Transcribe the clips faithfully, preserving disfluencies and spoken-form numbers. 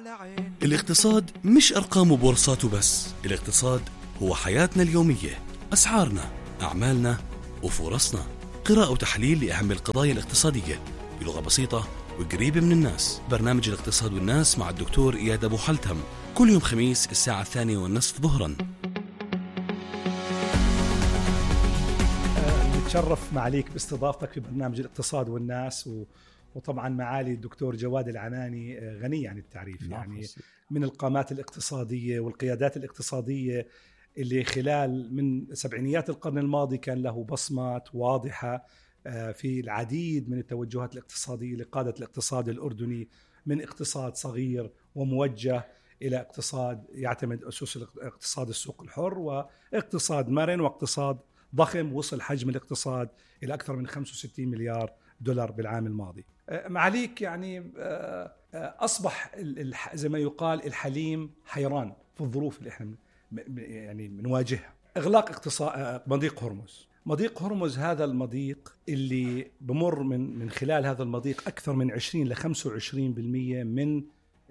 الاقتصاد مش أرقام وبورصات وبس. الاقتصاد هو حياتنا اليومية، أسعارنا، أعمالنا وفرصنا. قراءة وتحليل لأهم القضايا الاقتصادية بلغة بسيطة وقريبة من الناس. برنامج الاقتصاد والناس مع الدكتور إياد أبو حلتم كل يوم خميس الساعة الثانية والنصف ظهرا. نتشرف معاليك باستضافتك في برنامج الاقتصاد والناس و... وطبعا معالي الدكتور جواد العناني غني عن التعريف، يعني من القامات الاقتصادية والقيادات الاقتصادية اللي خلال من سبعينيات القرن الماضي كان له بصمات واضحة في العديد من التوجهات الاقتصادية لقادة الاقتصاد الأردني، من اقتصاد صغير وموجه إلى اقتصاد يعتمد أسس اقتصاد السوق الحر، واقتصاد مرن، واقتصاد ضخم وصل حجم الاقتصاد إلى أكثر من خمسة وستين مليار دولار بالعام الماضي. معاليك يعني أصبح زي ما يقال الحليم حيران في الظروف اللي احنا يعني بنواجهها. إغلاق اقتصاد مضيق هرمز. مضيق هرمز هذا المضيق اللي بمر من من خلال هذا المضيق أكثر من عشرين إلى خمسة وعشرين بالمئة من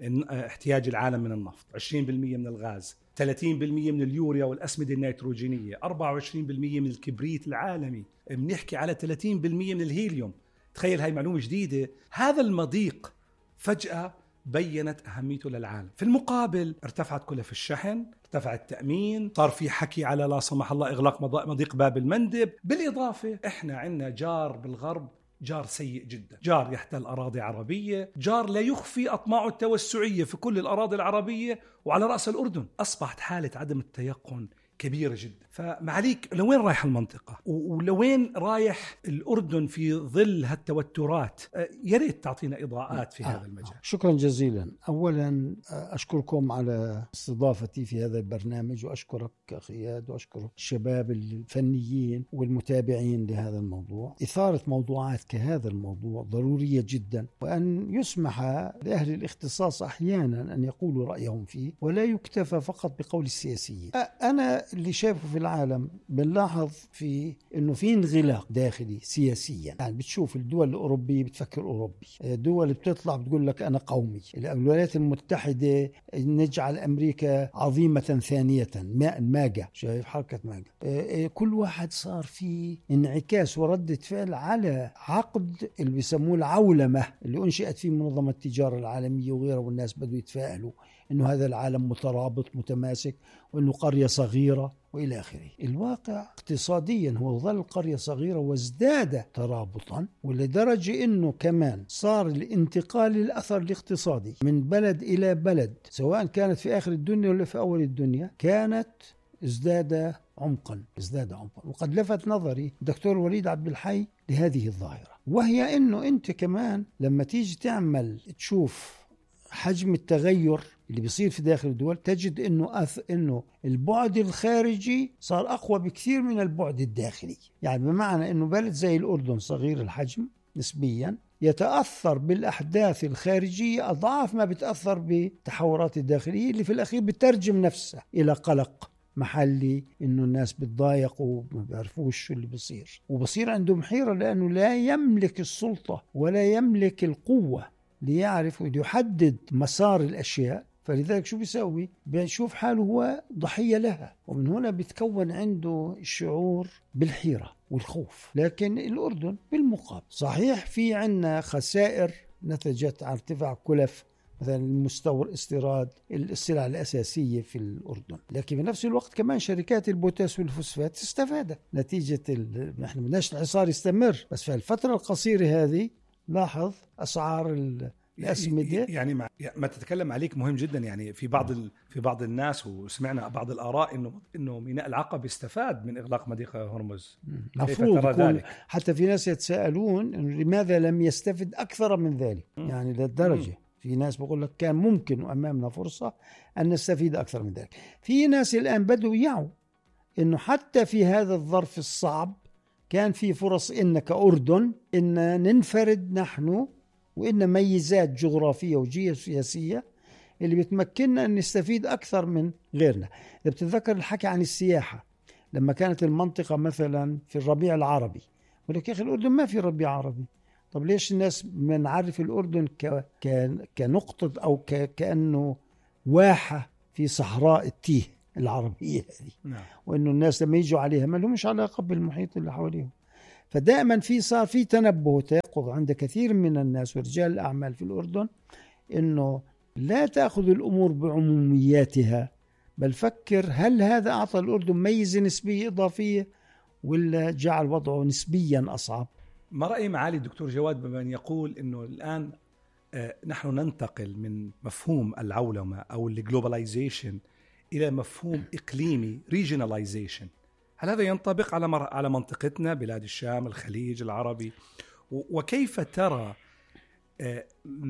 احتياج العالم من النفط، عشرين بالمئة من الغاز، ثلاثين بالمئة من اليوريا والأسمدة النيتروجينية، أربعة وعشرين بالمئة من الكبريت العالمي، بنحكي على ثلاثين بالمئة من الهيليوم. تخيل، هاي معلومة جديدة. هذا المضيق فجأة بينت أهميته للعالم. في المقابل ارتفعت كلف الشحن، ارتفع التأمين، صار في حكي على لا سمح الله إغلاق مضيق باب المندب. بالإضافة إحنا عندنا جار بالغرب، جار سيء جدا، جار يحتل أراضي عربية، جار لا يخفي أطماعه التوسعية في كل الأراضي العربية وعلى رأس الأردن. أصبحت حالة عدم التيقن كبيرة جدا. فمعاليك لوين رايح المنطقة ولوين رايح الأردن في ظل هالتوترات؟ يا ريت تعطينا إضاءات في هذا المجال. شكرا جزيلا. أولا أشكركم على استضافتي في هذا البرنامج، وأشكرك أخي إياد، وأشكر الشباب الفنيين والمتابعين لهذا الموضوع. إثارة موضوعات كهذا الموضوع ضرورية جدا، وأن يسمح لأهل الاختصاص أحيانا أن يقولوا رأيهم فيه ولا يكتفى فقط بقول السياسيين. أنا اللي شايفه في العالم بنلاحظ في إنه في انغلاق داخلي سياسيا. يعني بتشوف الدول الأوروبية بتفكر أوروبي، دول بتطلع بتقول لك أنا قومي، الولايات المتحدة نجعل أمريكا عظيمة ثانية، ماجا، شايف حركة ماجا. كل واحد صار فيه انعكاس وردة فعل على عقد اللي بيسموه العولمة اللي أنشئت فيه منظمة التجارة العالمية وغيرها، والناس بدوا يتفاعلوا إنه هذا العالم مترابط متماسك، وإنه قرية صغيرة وإلى آخره. الواقع اقتصاديا هو ظل قرية صغيرة وازداد ترابطا، ولدرجة إنه كمان صار الانتقال للأثر الاقتصادي من بلد إلى بلد، سواء كانت في آخر الدنيا ولا في أول الدنيا، كانت ازداد عمقا ازداد عمقا. وقد لفت نظري دكتور وليد عبد الحي لهذه الظاهرة، وهي إنه أنت كمان لما تيجي تعمل تشوف حجم التغير اللي بيصير في داخل الدول، تجد إنه أث... إنه البعد الخارجي صار أقوى بكثير من البعد الداخلي. يعني بمعنى إنه بلد زي الأردن صغير الحجم نسبيا يتأثر بالأحداث الخارجية أضعاف ما بتأثر بالتحورات الداخلية اللي في الأخير بترجم نفسها إلى قلق محلي، إنه الناس بتضايق وما بيعرفوش شو اللي بيصير، وبصير عندهم حيرة لأنه لا يملك السلطة ولا يملك القوة ليعرف ويحدد مسار الأشياء. فلذلك شو بيسوي؟ بيشوف حاله هو ضحية لها، ومن هنا بيتكون عنده الشعور بالحيرة والخوف. لكن الأردن بالمقابل صحيح في عنا خسائر نتجت عن ارتفاع كلف مثلا المستورد استيراد السلع الأساسية في الأردن، لكن بنفس الوقت كمان شركات البوتاس والفوسفات استفادت نتيجة ال... نحن بدناش الحصار يستمر، بس في الفترة القصيرة هذه لاحظ أسعار الأسمدة. يعني ما, ما تتكلم عليك مهم جدا. يعني في بعض ال... في بعض الناس وسمعنا بعض الآراء إنه إنه ميناء العقبة استفاد من إغلاق مضيق هرمز. مفروض يكون. حتى في ناس يتساءلون إنه لماذا لم يستفد أكثر من ذلك. م. يعني للدرجة م. في ناس بقول لك كان ممكن وأمامنا فرصة أن نستفيد أكثر من ذلك. في ناس الآن بدوا يعوا إنه حتى في هذا الظرف الصعب كان في فرص إن كأردن إن ننفرد نحن، وإن ميزات جغرافية وجيوسياسية اللي بتمكننا أن نستفيد أكثر من غيرنا. إذا بتتذكر الحكي عن السياحة لما كانت المنطقة مثلا في الربيع العربي، ولكن يا أخي الأردن ما في ربيع عربي. طب ليش الناس بنعرف الأردن ك... ك... كنقطة أو ك... كأنه واحة في صحراء التيه العربية هذه؟ نعم. وإنه الناس لما يجوا عليها ما لهمش علاقة بالمحيط اللي حواليهم. فدائما في صار في تنبه وتيقظ عند كثير من الناس ورجال الأعمال في الأردن إنه لا تأخذ الأمور بعمومياتها، بل فكر هل هذا أعطى الأردن ميزة نسبية إضافية ولا جعل وضعه نسبيا أصعب. ما رأي معالي الدكتور جواد بمن يقول إنه الآن آه نحن ننتقل من مفهوم العولمة أو الجلوباليزيشن إلى مفهوم إقليمي ريجيوناليزيشن؟ هل هذا ينطبق على مر... على منطقتنا بلاد الشام الخليج العربي؟ و... وكيف ترى آه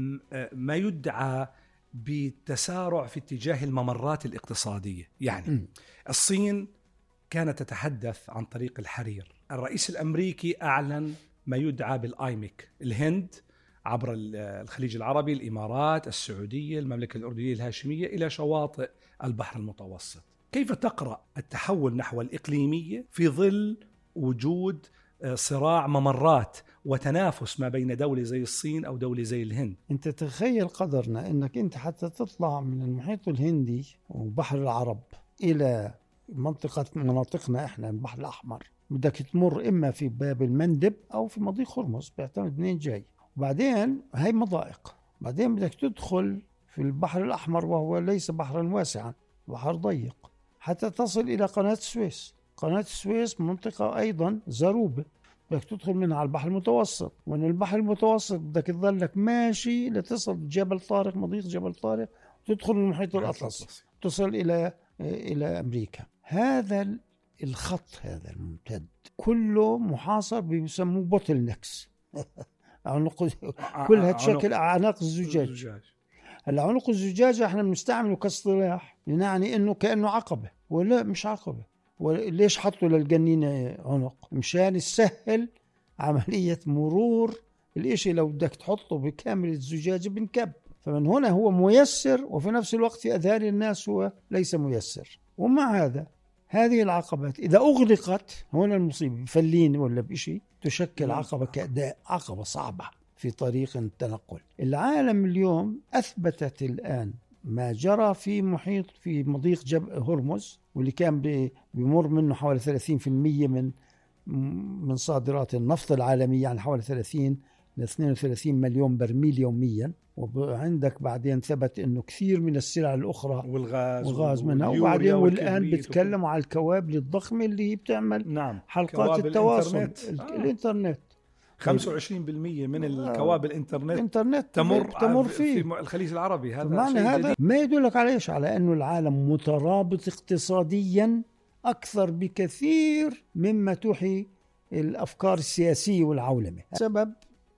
ما يدعى بالتسارع في اتجاه الممرات الاقتصادية؟ يعني م. الصين كانت تتحدث عن طريق الحرير، الرئيس الأمريكي أعلن ما يدعى بالآيميك، الهند عبر الخليج العربي، الإمارات، السعودية، المملكة الأردنية الهاشمية إلى شواطئ البحر المتوسط. كيف تقرأ التحول نحو الإقليمية في ظل وجود صراع ممرات وتنافس ما بين دولة زي الصين أو دولة زي الهند؟ أنت تخيل قدرنا أنك أنت حتى تطلع من المحيط الهندي وبحر العرب إلى منطقة مناطقنا إحنا البحر الأحمر، بدك تمر إما في باب المندب أو في مضيق هرمز، بيعتمد منين جاي، وبعدين هاي مضائق، بعدين بدك تدخل في البحر الأحمر وهو ليس بحرا واسعا، بحر ضيق، حتى تصل إلى قناة السويس. قناة السويس منطقة أيضا زروبة، بدك تدخل منها على البحر المتوسط، ومن البحر المتوسط بدك تظلك ماشي لتصل جبل طارق، مضيق جبل طارق، وتدخل المحيط الأطلسي، تصل إلى إلى أمريكا. هذا الخط هذا الممتد كله محاصر بيسموه بوتل نكس عنق كلها تشكل أعناق الزجاج. العنق الزجاج احنا بنستعمله كاصطلاح يعني انه كأنه عقبة، ولا مش عقبة. وليش حطوا للجنينة عنق؟ مشان يسهل عملية مرور الاشي، لو بدك تحطه بكامل الزجاج بنكب. فمن هنا هو ميسر، وفي نفس الوقت في أذهان الناس هو ليس ميسر. ومع هذا هذه العقبات إذا أغلقت، هنا المصيبة بفلين ولا بشيء، تشكل عقبة كأداء، عقبة صعبة في طريق التنقل. العالم اليوم أثبتت الآن ما جرى في محيط في مضيق جبل هرمز، واللي كان بيمر منه حوالي ثلاثين بالمئة من من صادرات النفط العالمية، يعني حوالي ثلاثين ل اثنين وثلاثين مليون برميل يوميا. وعندك بعدين ثبت انه كثير من السلع الاخرى والغاز, والغاز منها. وبعدين والان بيتكلموا على الكوابل الضخمه اللي بتعمل نعم. حلقات التواصل الانترنت, آه. الانترنت خمسة وعشرين بالمئة من الكوابل الانترنت الانترنت تمر, تمر فيه في الخليج العربي. هذا معنى هذا ما يدلك على ايش؟ على انه العالم مترابط اقتصاديا اكثر بكثير مما توحي الافكار السياسيه والعولمه. سبب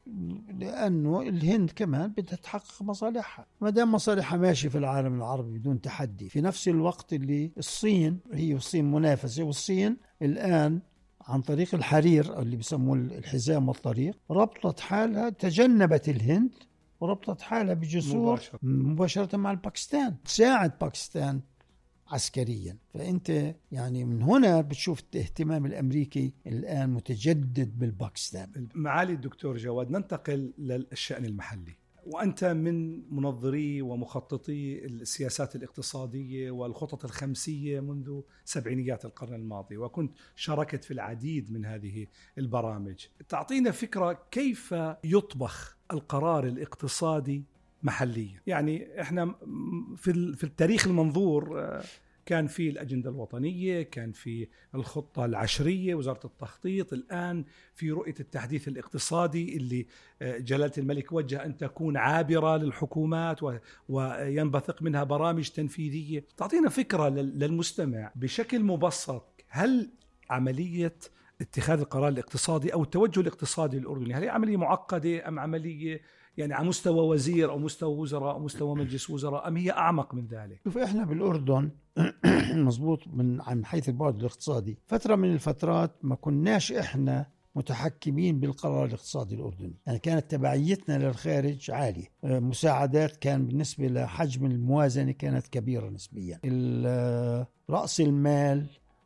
لأنه الهند كمان بدها تحقق مصالحها، ما دام مصالحها ماشي في العالم العربي بدون تحدي. في نفس الوقت اللي الصين هي الصين منافسة، والصين الآن عن طريق الحرير اللي بيسموه الحزام والطريق ربطت حالها، تجنبت الهند وربطت حالها بجسور مباشرة, مباشرة مع الباكستان، تساعد باكستان عسكريا. فأنت يعني من هنا بتشوف الاهتمام الأمريكي الآن متجدد بالباكستان. معالي الدكتور جواد، ننتقل للشأن المحلي، وأنت من منظري ومخططي السياسات الاقتصادية والخطط الخمسية منذ سبعينيات القرن الماضي، وكنت شاركت في العديد من هذه البرامج. تعطينا فكرة كيف يطبخ القرار الاقتصادي محلية؟ يعني احنا في في التاريخ المنظور كان في الأجندة الوطنية، كان في الخطة العشرية وزارة التخطيط، الآن في رؤية التحديث الاقتصادي اللي جلالة الملك وجه أن تكون عابرة للحكومات وينبثق منها برامج تنفيذية. تعطينا فكرة للمستمع بشكل مبسط، هل عملية اتخاذ القرار الاقتصادي أو التوجه الاقتصادي الأردني هل هي عملية معقدة أم عملية يعني على مستوى وزير أو مستوى وزراء أو مستوى مجلس وزراء، أم هي أعمق من ذلك؟ شوف إحنا بالأردن مزبوط من عن حيث البعد الاقتصادي فترة من الفترات ما كناش إحنا متحكمين بالقرار الاقتصادي الأردني، يعني كانت تبعيتنا للخارج عالية، مساعدات كان بالنسبة لحجم الموازنة كانت كبيرة نسبيا، رأس المال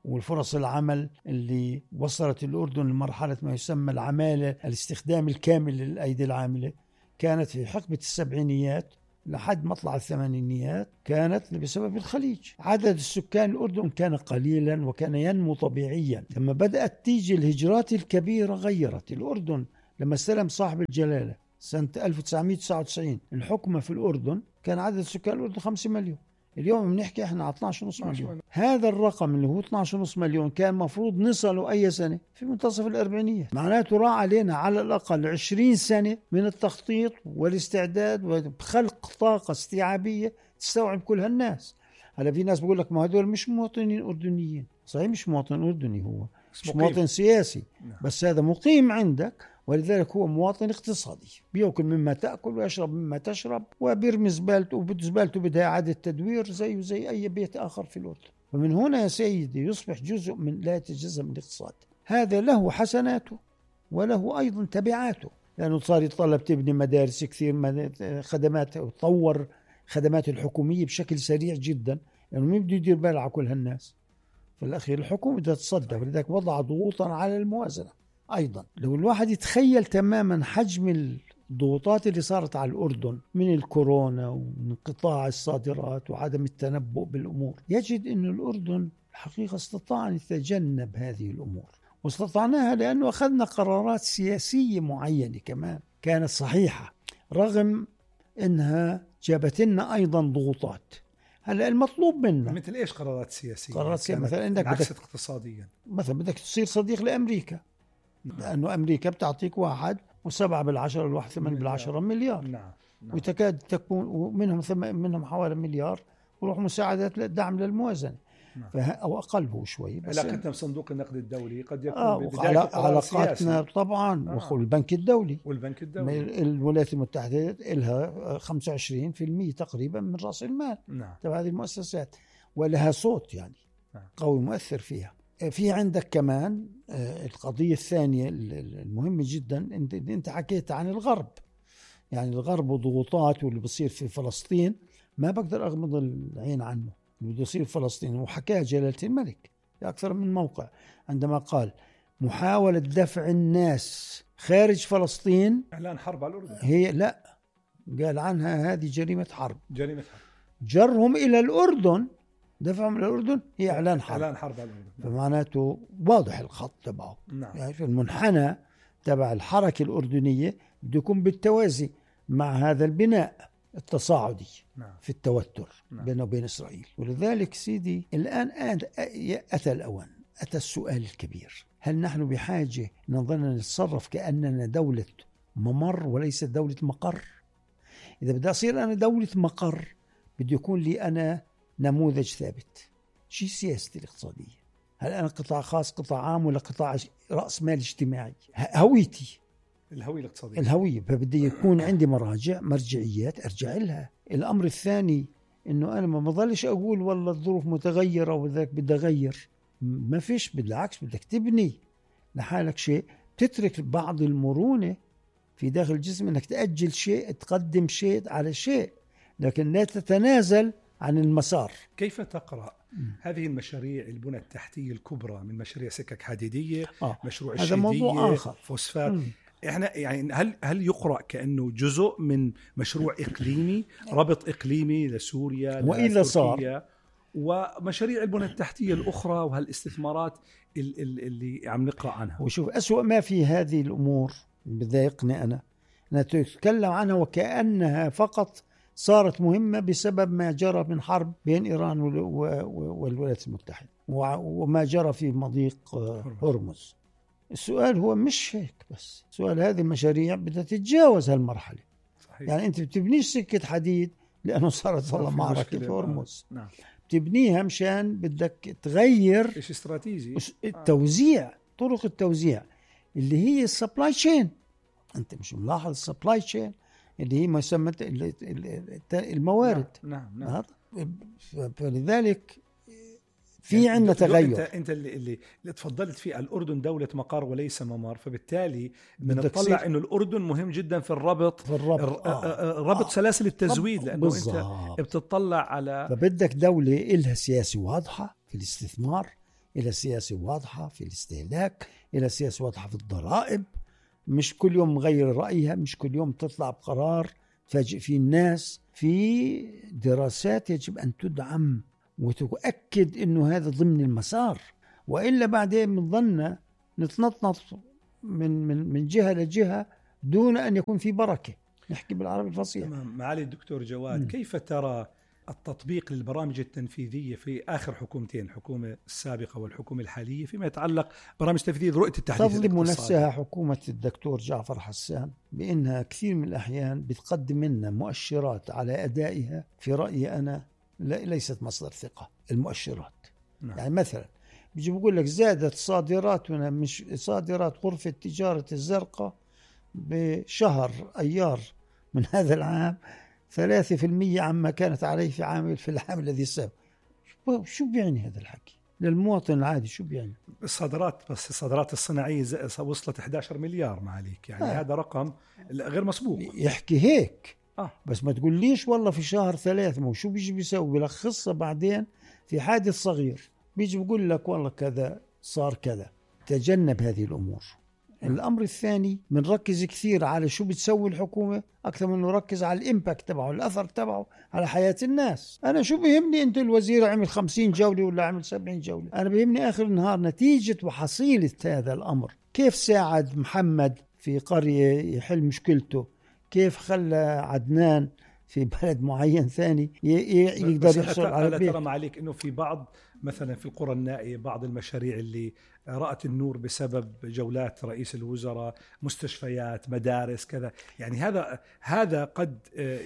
والفرص العمل اللي وصلت الأردن لمرحلة ما يسمى العمالة الاستخدام الكامل للأيدي العاملة كانت في حقبة السبعينيات لحد مطلع الثمانينيات، كانت بسبب الخليج. عدد السكان الأردن كان قليلا وكان ينمو طبيعيا. لما بدأت تيجي الهجرات الكبيرة غيرت الأردن. لما استلم صاحب الجلالة سنة ألف وتسعمائة وتسعة وتسعين الحكومة في الأردن كان عدد سكان الأردن خمسة مليون. اليوم بنحكي احنا على اثناشر ونص مليون. هذا الرقم اللي هو اثناشر ونص مليون كان مفروض نصله أي سنة في منتصف الأربعينيات. معناته راح علينا على الأقل عشرين سنة من التخطيط والاستعداد وخلق طاقة استيعابية تستوعب كل هالناس. هلا في ناس بقول لك ما هدول مش مواطنين أردنيين. صحيح مش مواطن أردني، هو مش مقيم. مواطن سياسي. نعم. بس هذا مقيم عندك، ولذلك هو مواطن اقتصادي، بيأكل مما تأكل ويشرب مما تشرب وبيرمي زبالته، وزبالته بدها إعادة تدوير زيه زي أي بيت آخر في الأردن. ومن هنا يا سيدي يصبح جزء من لا يتجزأ من الاقتصاد. هذا له حسناته وله أيضا تبعاته، لأنه صار يتطلب تبني مدارس كثير، خدمات، وتطور خدمات الحكومية بشكل سريع جدا، لأنه مين بده يدير باله على كل هالناس؟ في الأخير الحكومة بدها تصدق، ولذلك وضع ضغوطا على الموازنة. أيضا لو الواحد يتخيل تماما حجم الضغوطات اللي صارت على الأردن من الكورونا ومن قطاع الصادرات وعدم التنبؤ بالأمور، يجد أن الأردن الحقيقة استطاع أن يتجنب هذه الأمور، واستطعناها لأنه أخذنا قرارات سياسية معينة كمان كانت صحيحة، رغم أنها جابت لنا أيضا ضغوطات. هلا المطلوب منا مثل إيش قرارات سياسية؟ قرارات سياسية مثلا إنك بدك اقتصاديا، مثلا بدك تصير صديق لأمريكا. نعم. لأنه أمريكا بتعطيك واحد وسبعة بالعشرة الواحد ثمان بالعشرة مليار. نعم. نعم. وتكاد تكون ومنهم ثم منهم حوالي مليار وروح مساعدات للدعم للموازنة. نعم. فه... أو أقل هو شوي. بس علاقتنا بصندوق النقد الدولي قد يكون آه بداية علاقاتنا طبعا. آه. والبنك الدولي والبنك الدولي الولايات المتحدة لها خمسة وعشرين بالمئة تقريبا من رأس المال. نعم. تبع هذه المؤسسات، ولها صوت يعني. نعم. قوي مؤثر فيها. في عندك كمان القضية الثانية المهمة جدا، انت انت حكيت عن الغرب، يعني الغرب وضغوطات واللي بصير في فلسطين ما بقدر اغمض العين عنه. اللي بده يصير في فلسطين وحكاها جلالة الملك في اكثر من موقع عندما قال محاولة دفع الناس خارج فلسطين، اعلان حرب على الأردن. هي لا، قال عنها هذه جريمة حرب. جريمة حرب. جرهم الى الأردن، دفعهم إلى الأردن هي إعلان حرب. إعلان حرب على الأردن. فمعناته واضح الخط تبعه. نعم. يعني في المنحنى تبع الحركة الأردنية بده يكون بالتوازي مع هذا البناء التصاعدي. نعم. في التوتر. نعم. بينه وبين إسرائيل. ولذلك سيدي الآن أتى الأوان، أتى السؤال الكبير: هل نحن بحاجة نظلنا نتصرف كأننا دولة ممر وليس دولة مقر؟ إذا بدي أصير أنا دولة مقر بده يكون لي أنا نموذج ثابت. شيء سياستي الاقتصادية، هل أنا قطاع خاص قطاع عام ولا قطاع رأس مال اجتماعي؟ هويتي الهوية الاقتصادية، الهوية، فبدي يكون عندي مراجع مرجعيات أرجع لها. الأمر الثاني إنه أنا ما بضلش أقول والله الظروف متغيرة وذاك بدي أغير، ما فيش، بالعكس بدك تبني لحالك شيء، تترك بعض المرونة في داخل الجسم، إنك تأجل شيء، تقدم شيء على شيء، لكن لا تتنازل عن المسار. كيف تقرأ م. هذه المشاريع البنى التحتية الكبرى من مشاريع سكك حديدية، آه. مشروع الشيدية، فوسفات، م. احنا يعني هل هل يقرأ كأنه جزء من مشروع إقليمي، ربط إقليمي لسوريا وإذا صار، ومشاريع البنى التحتية الأخرى وهالاستثمارات اللي عم نقرأ عنها؟ وشوف أسوأ ما في هذه الأمور بضايقني أنا أنا تتكلم عنها وكأنها فقط صارت مهمة بسبب ما جرى من حرب بين إيران والولايات المتحدة وما جرى في مضيق هرمز. السؤال هو مش هيك بس، سؤال هذه المشاريع بدها تتجاوز هالمرحلة. صحيح. يعني أنت بتبنيش سكة حديد لأنه صارت والله معركة في هرمز. نعم. بتبنيها مشان بدك تغير إيش استراتيجي التوزيع، طرق التوزيع اللي هي السبلاي تشين. أنت مش ملاحظ السبلاي تشين اللي هي ما يسمى الموارد؟ نعم نعم, نعم. فلذلك في يعني عندنا تغير. انت انت اللي, اللي اللي تفضلت فيه الأردن دولة مقر وليس ممر، فبالتالي بنطلع انه الأردن مهم جدا في الربط في الربط آه. ربط آه. سلاسل التزويد، لانه بالزبط. انت بتطلع على فبدك دولة إلها سياسة واضحة في الاستثمار، إلى سياسة واضحة في الاستهلاك، إلى سياسة واضحة في الضرائب، مش كل يوم مغير رأيها، مش كل يوم تطلع بقرار تفاجئ فيه الناس. في دراسات يجب أن تدعم وتؤكد أنه هذا ضمن المسار، وإلا بعدين بنظلنا نتنطنط من من من جهة لجهة دون أن يكون في بركة. نحكي بالعربي الفصيح. معالي الدكتور جواد، م. كيف ترى التطبيق للبرامج التنفيذية في آخر حكومتين، الحكومة السابقة والحكومة الحالية، فيما يتعلق برامج تنفيذية رؤية التحديث الاقتصادي؟ تظلم نفسها حكومة الدكتور جعفر حسان بأنها كثير من الأحيان بتقدم لنا مؤشرات على أدائها في رأيي أنا ليست مصدر ثقة. المؤشرات نعم. يعني مثلا بيجي بقول لك زادت صادراتنا، مش صادرات غرفة تجارة الزرقاء بشهر أيار من هذا العام ثلاثة في المية عما كانت عليه في عام في العام الذي سبق. شو بيعني هذا الحكي للمواطن العادي؟ شو بيعني؟ الصادرات بس الصادرات الصناعية وصلت إحدى عشر مليار معاليك، يعني آه. هذا رقم غير مسبوق. يحكي هيك آه. بس ما تقول ليش والله في شهر ثلاثة. ما شو بيجي بيسوي؟ بيلخصها بعدين في حادث صغير، بيجي بيقول لك والله كذا صار كذا. تجنب هذه الأمور. الأمر الثاني، بنركز كثير على شو بتسوي الحكومة أكثر من نركز على الإمباكت تبعه، الأثر تبعه على حياة الناس. أنا شو بيهمني أنت الوزير عمل خمسين جولة ولا عمل سبعين جولة؟ أنا بيهمني آخر النهار نتيجة وحصيلة هذا الأمر. كيف ساعد محمد في قرية يحل مشكلته، كيف خلى عدنان في بلد معين ثاني يقدر يحصل على البيت. ترى معليك أنه في بعض مثلا في القرى النائية بعض المشاريع اللي رأت النور بسبب جولات رئيس الوزراء، مستشفيات، مدارس، كذا، يعني هذا هذا قد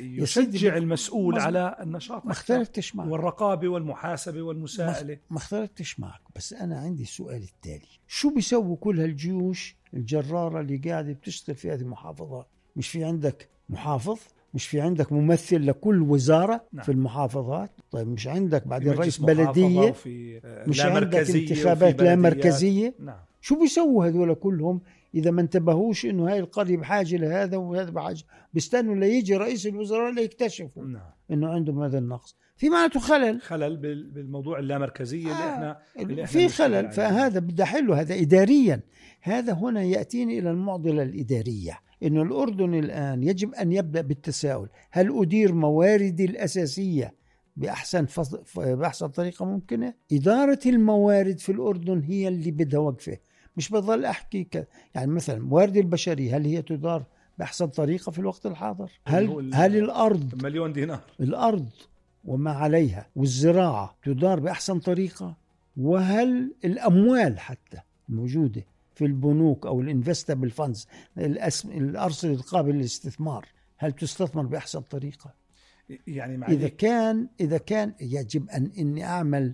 يشجع المسؤول على النشاط. ما اختلفتش معك، والرقابة والمحاسبة والمساءلة. ما اختلفتش معك، بس أنا عندي السؤال التالي: شو بيسووا كل هالجيوش الجرارة اللي قاعدة بتشتغل في هذه المحافظات؟ مش في عندك محافظ؟ مش في عندك ممثل لكل وزارة؟ نعم. في المحافظات. طيب مش عندك بعدين رئيس بلدية؟ مش عندك انتخابات لا مركزية؟ نعم. شو بيسووا هذول كلهم إذا ما انتبهوش إنه هاي القرية بحاجة لهذا وهذا بحاجة؟ بيستنوا ليجي رئيس الوزراء ليكتشفوا نعم. إنه عندهم هذا النقص. في معناته خلل خلل بالموضوع اللامركزية. آه. اللي إحنا, اللي إحنا في خلل، فهذا بدي أحله. هذا إداريا. هذا هنا يأتيني إلى المعضلة الإدارية، إنه الأردن الآن يجب أن يبدأ بالتساؤل: هل أدير مواردي الأساسية بأحسن, فص... بأحسن طريقة ممكنة؟ إدارة الموارد في الأردن هي اللي بدها وقفة. مش بضل أحكي ك... يعني مثلا موارد البشرية هل هي تدار بأحسن طريقة في الوقت الحاضر؟ هل, هل الأرض مليون دينار الأرض وما عليها والزراعة تدار بأحسن طريقة؟ وهل الأموال حتى موجودة في البنوك أو الانفستبل فاندز، الأرصدة القابلة للاستثمار، هل تستثمر بأحسن طريقة؟ يعني إذا كان إذا كان يجب أن إني أعمل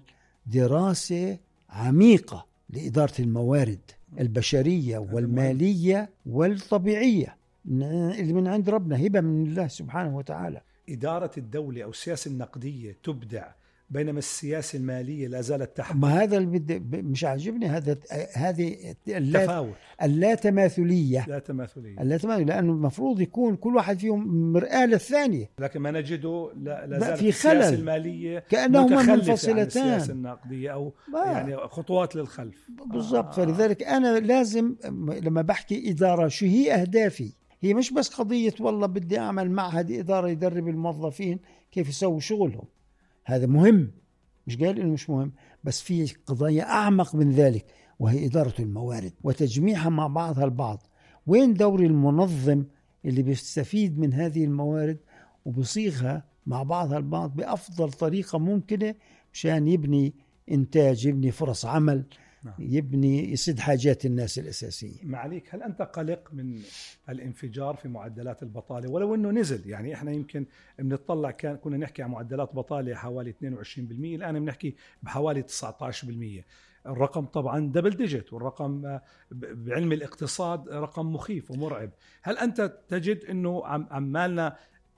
دراسة عميقة لإدارة الموارد البشرية والمالية والطبيعية اللي من عند ربنا، هبة من الله سبحانه وتعالى. إدارة الدولة أو السياسة النقدية تبدع، بينما السياسة المالية لا زالت تحت. ما هذا اللي مش عاجبني، هذا هذه تفاوت، اللا تماثلية. لا تماثلية اللا تماثلية، لأنه المفروض يكون كل واحد فيهم مرآة للثانية، لكن ما نجده لا, لا زالت في السياسة المالية كأنهما منفصلتان عن السياسة النقدية أو آه. يعني خطوات للخلف بالضبط. آه. فلذلك أنا لازم لما بحكي إدارة شو هي أهدافي، هي مش بس قضية والله بدي أعمل معهد إدارة يدرب الموظفين كيف يسووا شغلهم. هذا مهم، مش قال إنه مش مهم، بس في قضايا أعمق من ذلك، وهي إدارة الموارد وتجميعها مع بعضها البعض. وين دور المنظم اللي بيستفيد من هذه الموارد وبصيغها مع بعضها البعض بأفضل طريقة ممكنة مشان يبني إنتاج، يبني فرص عمل، نعم. يبني يسد حاجات الناس الأساسية. معليك، هل أنت قلق من الانفجار في معدلات البطالة ولو أنه نزل؟ يعني إحنا يمكن بنطلع كان كنا نحكي عن معدلات بطالة حوالي اثنين وعشرين بالمئة، الآن بنحكي بحوالي تسعة عشر بالمئة. الرقم طبعا دبل ديجيت، والرقم بعلم الاقتصاد رقم مخيف ومرعب. هل أنت تجد أنه عمالنا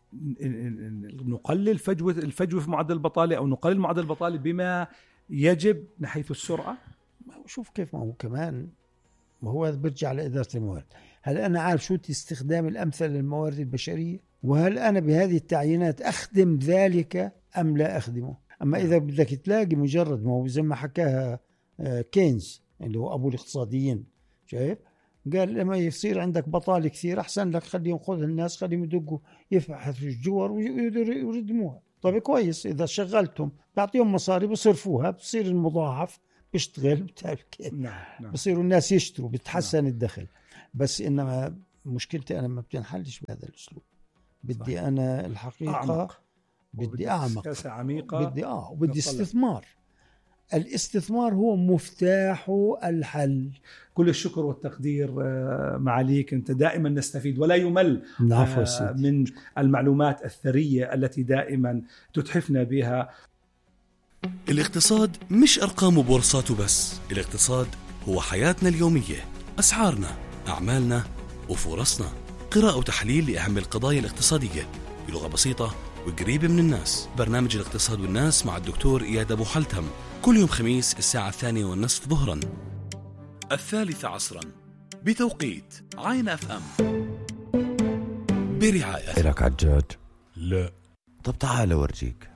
نقلل فجوة الفجوة في معدل البطالة أو نقلل معدل البطالة بما يجب نحيث السرعة؟ شوف كيف، ما هو كمان وهو برجع لإدارة الموارد. هل أنا عارف شو استخدام الأمثل للموارد البشرية؟ وهل أنا بهذه التعيينات أخدم ذلك أم لا أخدمه؟ أما إذا بدك تلاقي مجرد، ما هو زي ما حكاها كينز اللي هو أبو الاقتصاديين، شايف؟ قال لما يصير عندك بطالة كثير أحسن لك خليهم خذ الناس خليهم يدقوا يفحصوا الجوار ويردموها. طيب كويس، إذا شغلتهم تعطيهم مصاري بصرفوها بصير المضاعف بيشتغل بتعرف كيف. نعم نعم. بصيروا الناس يشتروا بتحسن نعم. الدخل. بس إنما مشكلتي أنا ما بتنحلش بهذا الأسلوب. بدي صحيح. أنا الحقيقة أعمق. بدي أعمق عميقة. بدي آه وبدي استثمار. الاستثمار هو مفتاح الحل. كل الشكر والتقدير معاليك، أنت دائما نستفيد ولا يمل من المعلومات الثرية التي دائما تتحفنا بها. الاقتصاد مش أرقام وبورصات وبس، الاقتصاد هو حياتنا اليومية، أسعارنا، أعمالنا وفرصنا. قراءة وتحليل لأهم القضايا الاقتصادية بلغة بسيطة وقريبة من الناس. برنامج الاقتصاد والناس مع الدكتور إياد أبو حلتم كل يوم خميس الساعة الثانية والنصف ظهرا، الثالثة عصرا بتوقيت عين أف أم، برعاية. إلك عجاج؟ لا. طب تعال أورجيك.